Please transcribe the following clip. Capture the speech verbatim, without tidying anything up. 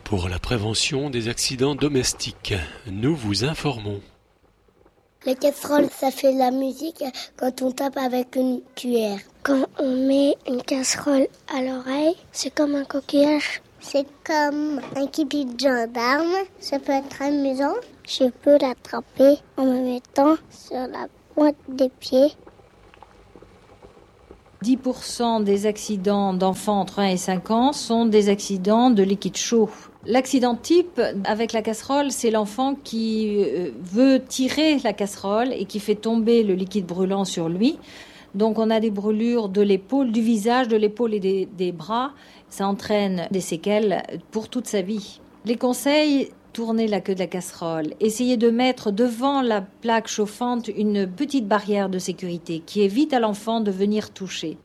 pour la prévention des accidents domestiques. Nous vous informons. La casserole, ça fait de la musique quand on tape avec une cuillère. Quand on met une casserole à l'oreille, c'est comme un coquillage. C'est comme un képi de gendarme. Ça peut être amusant. Je peux l'attraper en me mettant sur la pointe des pieds. dix pour cent des accidents d'enfants entre un et cinq ans sont des accidents de liquide chaud. L'accident type avec la casserole, c'est l'enfant qui veut tirer la casserole et qui fait tomber le liquide brûlant sur lui. Donc on a des brûlures de l'épaule, du visage, de l'épaule et des, des bras. Ça entraîne des séquelles pour toute sa vie. Les conseils: tournez la queue de la casserole. Essayez de mettre devant la plaque chauffante une petite barrière de sécurité qui évite à l'enfant de venir toucher.